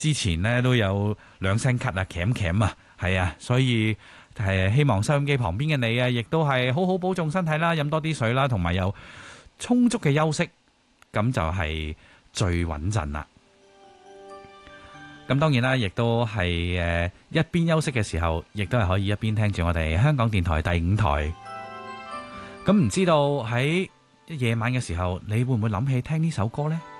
之前呢都有兩聲咳啊，鉗鉗啊，係啊，所以係希望收音機旁邊嘅你啊，亦都係好好保重身體啦，飲多啲水啦，同埋有充足嘅休息，咁就係最穩陣啦。咁當然啦，亦都係一邊休息嘅時候，亦都係可以一邊聽住我哋香港電台第5台。咁唔知道喺夜晚嘅時候，你會唔會諗起聽呢首歌呢？